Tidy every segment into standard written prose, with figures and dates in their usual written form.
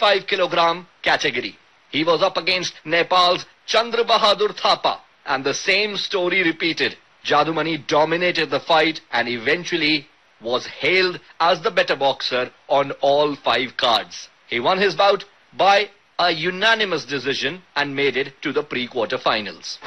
65 kilogram category. He was up against Nepal's Chandra Bahadur Thapa, and the same story repeated. Jadumani dominated the fight and eventually was hailed as the better boxer on all 5 cards. He won his bout by a unanimous decision and made it to the pre-quarter finals.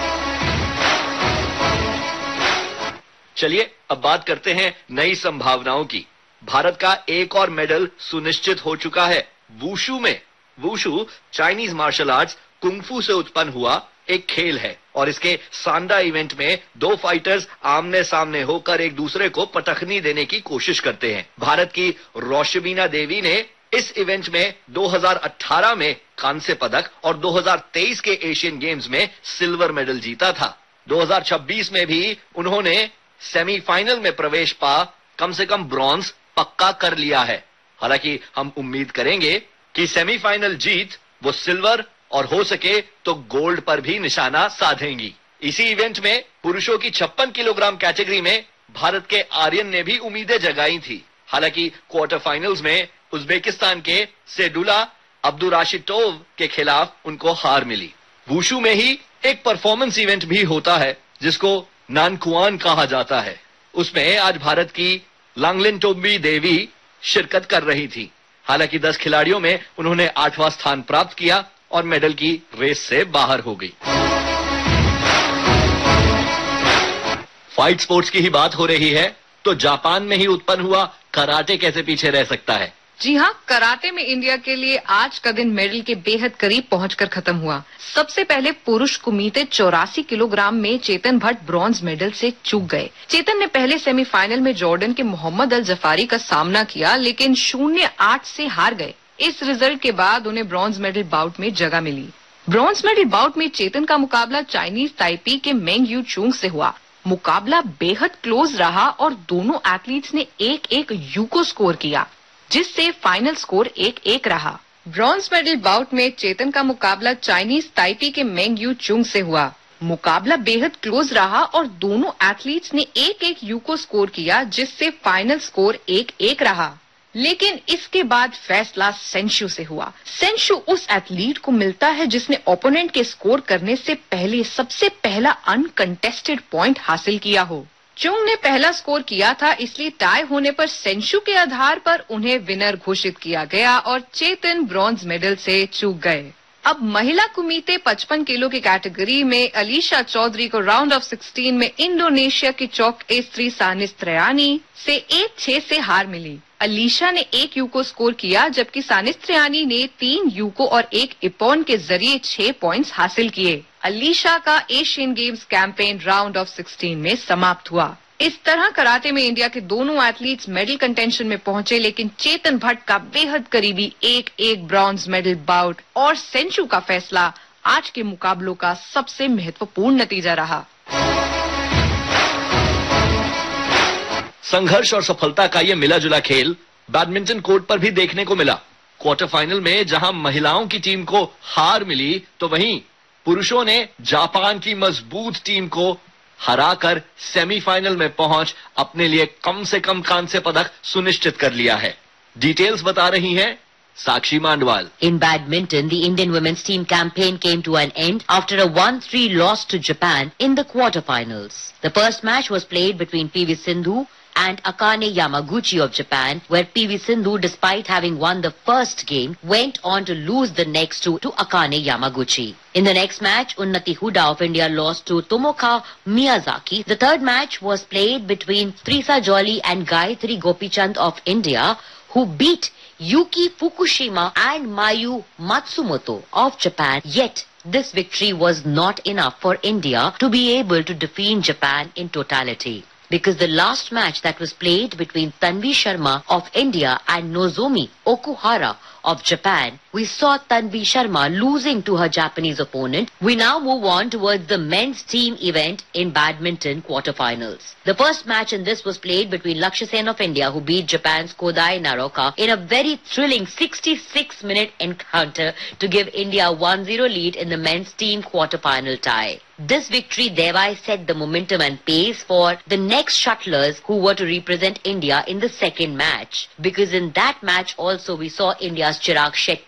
चलिए अब बात करते हैं नई संभावनाओं की. भारत का एक और मेडल सुनिश्चित हो चुका है वुशु में. Wushu Chinese martial arts kung fu से उत्पन्न हुआ एक खेल है और इसके सांडा इवेंट में 2 फाइटर्स आमने सामने होकर एक दूसरे को पटखनी देने की कोशिश करते हैं. भारत की रोशबीना देवी ने इस इवेंट में 2018 में कांस्य पदक और 2023 के एशियन गेम्स में सिल्वर मेडल जीता था. 2026 में भी उन्होंने सेमीफाइनल में प्रवेश पा कम से कम ब्रॉन्ज पक्का कर लिया है. हालांकि हम उम्मीद करेंगे कि सेमीफाइनल जीत वो सिल्वर और हो सके तो गोल्ड पर भी निशाना साधेंगी. इसी इवेंट में पुरुषों की 56 किलोग्राम कैटेगरी में भारत के आर्यन ने भी उम्मीदें जगाई थी. हालांकि क्वार्टर फाइनल्स में उज्बेकिस्तान के सेडुला अब्दुराशिटोव के खिलाफ उनको हार मिली. वुशु में ही एक परफॉर्मेंस इवेंट भी होता है जिसको नानकुआन कहा जाता है. उसमें आज भारत की लांगलिनटोम्बी देवी शिरकत कर रही थी. हालांकि 10 खिलाड़ियों में उन्होंने 8वां स्थान प्राप्त किया और मेडल की रेस से बाहर हो गई. फाइट स्पोर्ट्स की ही बात हो रही है तो जापान में ही उत्पन्न हुआ कराटे कैसे पीछे रह सकता है. जी हाँ, कराटे में इंडिया के लिए आज का दिन मेडल के बेहद करीब पहुंचकर खत्म हुआ. सबसे पहले पुरुष कुमीते 84 किलोग्राम में चेतन भट्ट ब्रॉन्ज मेडल से चूक गए. चेतन ने पहले सेमीफाइनल में जॉर्डन के मोहम्मद अल जफारी का सामना किया लेकिन 0-8 से हार गए. इस रिजल्ट के बाद उन्हें ब्रॉन्ज मेडल बाउट में जगह मिली. ब्रॉन्ज मेडल बाउट में चेतन का मुकाबला चाइनीज ताइपी के मेंग यू चुंग से हुआ. मुकाबला बेहद क्लोज रहा और दोनों एथलीट्स ने 1-1 यूको स्कोर किया जिससे फाइनल स्कोर 1-1 रहा. ब्रॉन्ज मेडल बाउट में चेतन का मुकाबला चाइनीज ताइपी के मेंग यू चुंग से हुआ. मुकाबला बेहद क्लोज रहा और दोनों एथलीट्स ने 1-1 यूको स्कोर किया जिससे फाइनल स्कोर 1-1 रहा. लेकिन इसके बाद फैसला सेंशु से हुआ. सेंशु उस एथलीट को मिलता है जिसने ओपोनेंट के स्कोर करने से पहले सबसे पहला अनकंटेस्टेड पॉइंट हासिल किया हो. चुंग ने पहला स्कोर किया था इसलिए टाई होने पर सेंशु के आधार पर उन्हें विनर घोषित किया गया और चेतन ब्रॉन्ज मेडल से चूक गए. अब महिला कुमीते 55 किलो की कैटेगरी में अलीशा चौधरी को राउंड ऑफ 16 में इंडोनेशिया की चौक एस्त्री सानिस्त्रयानी से 1-6 से हार मिली. अलीशा ने 1 यूको स्कोर किया जबकि सानिस्त्रयानी ने 3 यूको और 1 इपॉन के जरिए 6 पॉइंट्स हासिल किए. अलीशा का Asian games campaign round of 16 में समाप्त हुआ. इस तरह कराटे में इंडिया के दोनों एथलीट्स मेडल कंटेंशन में पहुंचे लेकिन चेतन भट्ट का बेहद करीबी 1-1 ब्रॉन्ज मेडल बाउट और सेंशु का फैसला आज के मुकाबलों का सबसे महत्वपूर्ण नतीजा रहा. संघर्ष और सफलता का ये मिला जुला खेल बैडमिंटन कोर्ट पर भी देखने को मिला. क्वार्टर फाइनल में जहां महिलाओं की टीम को हार मिली तो वहीं पुरुषों ने जापान की मजबूत टीम को हराकर सेमीफाइनल में पहुंच अपने लिए कम से कम कांस्य पदक सुनिश्चित कर लिया है. डिटेल्स बता रही हैं Sakshi Mandwal. In badminton, the Indian women's team campaign came to an end after a 1-3 loss to Japan in the quarterfinals. The first match was played between PV Sindhu and Akane Yamaguchi of Japan, where PV Sindhu, despite having won the first game, went on to lose the next two to Akane Yamaguchi. In the next match, Unnati Huda of India lost to Tomoka Miyazaki. The third match was played between Trisa Jolly and Gayatri Gopichand of India, who beat Yuki Fukushima and Mayu Matsumoto of Japan. Yet, this victory was not enough for India to be able to defeat Japan in totality. Because the last match that was played between Tanvi Sharma of India and Nozomi Okuhara of Japan, we saw Tanvi Sharma losing to her Japanese opponent. We now move on towards the men's team event in badminton quarterfinals. The first match in this was played between Lakshya Sen of India, who beat Japan's Kodai Naroka in a very thrilling 66-minute encounter to give India a 1-0 lead in the men's team quarterfinal tie. This victory thereby set the momentum and pace for the next shuttlers who were to represent India in the second match. Because in that match also we saw India's Chirag Shetty